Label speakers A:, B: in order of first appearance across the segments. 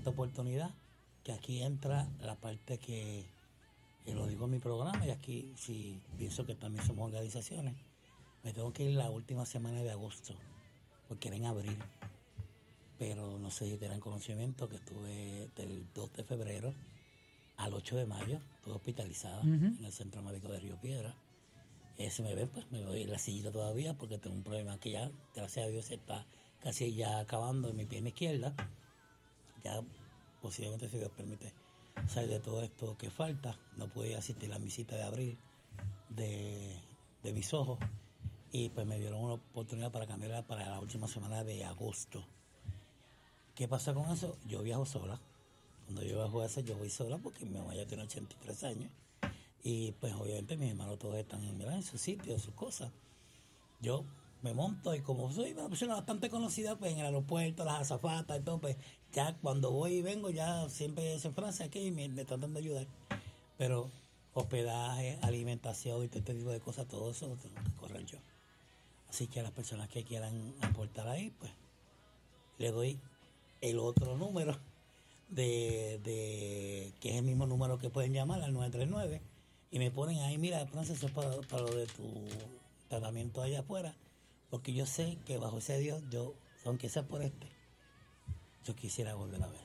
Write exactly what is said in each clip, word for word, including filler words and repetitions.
A: esta oportunidad, que aquí entra la parte que, y lo digo en mi programa, y aquí si pienso que también somos organizaciones, me tengo que ir la última semana de agosto, porque era en abril, pero no sé si te dan conocimiento que estuve del dos de febrero al ocho de mayo, estuve hospitalizada uh-huh. en el Centro Médico de Río Piedra. Eh, se me ve, pues me voy en la sillita todavía porque tengo un problema que ya, gracias a Dios, se está casi ya acabando en mi pierna izquierda. Ya posiblemente, si Dios permite, salir de todo esto que falta. No pude asistir a la visita de abril de, de mis ojos y pues me dieron una oportunidad para cambiarla para la última semana de agosto. ¿Qué pasa con eso? Yo viajo sola. Cuando yo viajo a eso, yo voy sola porque mi mamá ya tiene ochenta y tres años y pues obviamente mis hermanos todos están en, ¿verdad? en sus sitios, sus cosas. Yo me monto y como soy una persona bastante conocida pues en el aeropuerto, las azafatas y todo, pues ya cuando voy y vengo ya siempre es en Francia aquí y me, me tratan de ayudar. Pero hospedaje, alimentación y todo este tipo de cosas, todo eso lo tengo que correr yo. Así que a las personas que quieran aportar ahí, pues le doy el otro número de, de que es el mismo número que pueden llamar al nueve tres nueve y me ponen ahí, mira, Francia, eso es para, para lo de tu tratamiento allá afuera, porque yo sé que bajo ese Dios, yo, aunque sea por este, yo quisiera volver a ver,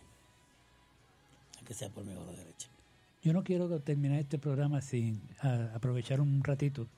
A: aunque sea por mi mano derecha.
B: Yo no quiero terminar este programa sin a, aprovechar un ratito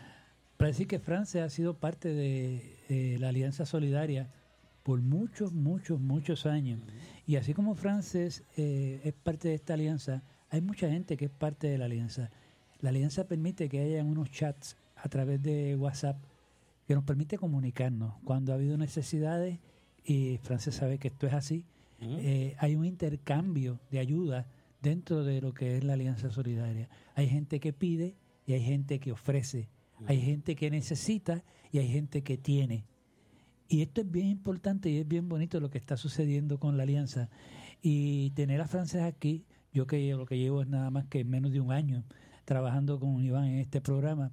B: para decir que Francia ha sido parte de eh, la Alianza Solidaria por muchos, muchos, muchos años. Uh-huh. Y así como Francia es, eh, es parte de esta alianza, hay mucha gente que es parte de la alianza. La alianza permite que haya unos chats a través de WhatsApp que nos permite comunicarnos cuando ha habido necesidades, y Francia sabe que esto es así. Uh-huh. Eh, hay un intercambio de ayuda dentro de lo que es la Alianza Solidaria. Hay gente que pide y hay gente que ofrece. Uh-huh. Hay gente que necesita y hay gente que tiene. Y esto es bien importante y es bien bonito lo que está sucediendo con la alianza. Y tener a Francia aquí, yo que lo que llevo es nada más que menos de un año trabajando con Iván en este programa,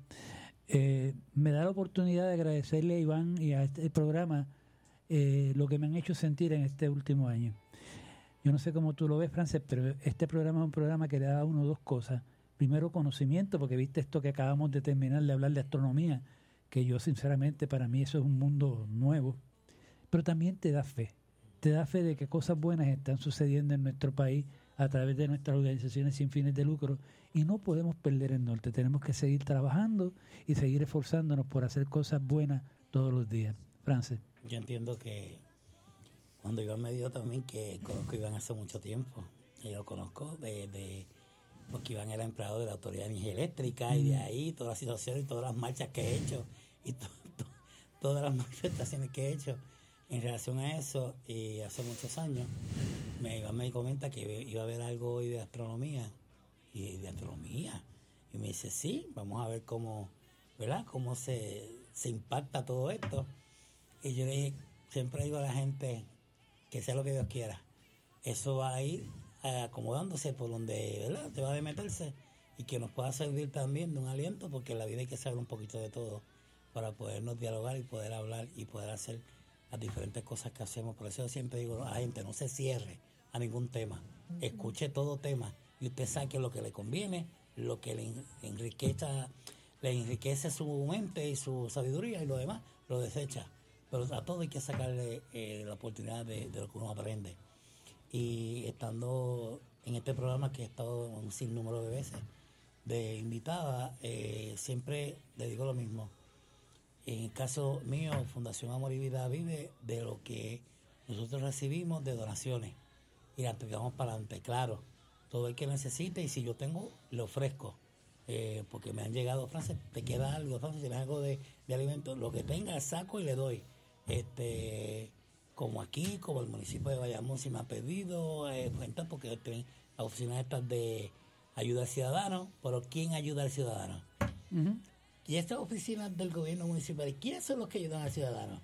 B: eh, me da la oportunidad de agradecerle a Iván y a este programa eh, lo que me han hecho sentir en este último año. Yo no sé cómo tú lo ves, Francia, pero este programa es un programa que le da a uno dos cosas. Primero, conocimiento, porque viste esto que acabamos de terminar de hablar de astronomía, que yo sinceramente para mí eso es un mundo nuevo, pero también te da fe, te da fe de que cosas buenas están sucediendo en nuestro país a través de nuestras organizaciones sin fines de lucro y no podemos perder el norte, tenemos que seguir trabajando y seguir esforzándonos por hacer cosas buenas todos los días. Frances.
A: Yo entiendo que cuando Iván me dijo también que conozco a Iván hace mucho tiempo, y lo conozco de... de porque Iván era empleado de la Autoridad de Energía Eléctrica mm. y de ahí todas las situaciones y todas las marchas que he hecho y to, to, todas las manifestaciones que he hecho en relación a eso, y hace muchos años me, Iván me comenta que iba a haber algo hoy de astronomía y de astronomía y me dice sí, vamos a ver cómo, ¿verdad? Cómo se, se impacta todo esto. Y yo le dije, siempre digo a la gente que sea lo que Dios quiera, eso va a ir acomodándose por donde, ¿verdad?, te va a meterse, y que nos pueda servir también de un aliento, porque en la vida hay que saber un poquito de todo para podernos dialogar y poder hablar y poder hacer las diferentes cosas que hacemos. Por eso yo siempre digo a la gente, no se cierre a ningún tema, escuche todo tema y usted saque lo que le conviene, lo que le enriquece, le enriquece su mente y su sabiduría, y lo demás lo desecha. Pero a todo hay que sacarle eh, la oportunidad de, de lo que uno aprende. Y estando en este programa, que he estado un sinnúmero de veces de invitada, eh, siempre le digo lo mismo. En el caso mío, Fundación Amor y Vida vive de lo que nosotros recibimos de donaciones y la entregamos para adelante. Claro, todo el que necesite, y si yo tengo, le ofrezco. Eh, porque me han llegado, Francia, te queda algo, Francia, tienes algo de, de alimento, lo que tenga saco y le doy. Este... como aquí, como el municipio de Bayamón si me ha pedido eh, cuenta, porque tienen las oficinas estas de ayuda al ciudadano, pero ¿quién ayuda al ciudadano? Uh-huh. Y estas oficinas del gobierno municipal, ¿quiénes son los que ayudan al ciudadano?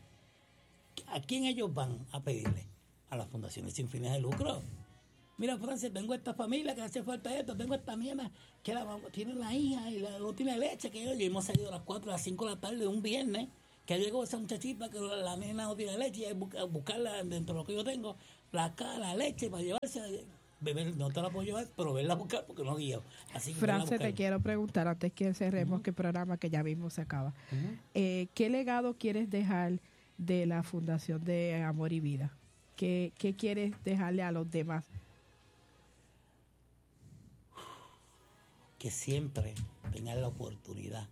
A: ¿A quién ellos van a pedirle? A las fundaciones sin fines de lucro. Mira, Francia, tengo esta familia que hace falta esto, tengo esta mierda que la, tiene la hija y la, no tiene leche, que yo, y hemos salido a las cuatro, a las cinco de la tarde de un viernes, que llegó esa muchachita que la nena no tiene leche y hay que buscarla dentro de lo que yo tengo la, la leche para llevarse, beber, no te la puedo llevar, pero verla a buscar porque no guío. Así que
C: France, te quiero preguntar antes que cerremos uh-huh. que programa que ya mismo se acaba. Uh-huh. Eh, ¿Qué legado quieres dejar de la Fundación de Amor y Vida? ¿Qué, qué quieres dejarle a los demás?
A: Que siempre tengan la oportunidad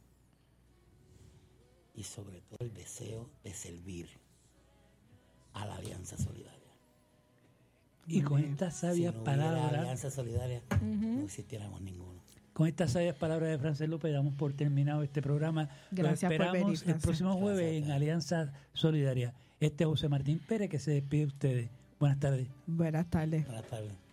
A: y sobre todo el deseo de servir a la Alianza Solidaria.
B: Y con estas sabias
A: si no
B: palabras,
A: la Alianza Solidaria, uh-huh. no existiéramos ninguno.
B: Con estas sabias palabras de Frances López damos por terminado este programa.
C: Gracias.
B: Lo esperamos
C: por venir,
B: el próximo jueves Gracias, en Alianza Solidaria. Este es José Martín Pérez que se despide de ustedes. Buenas tardes.
C: Buenas tardes.
A: Buenas tardes.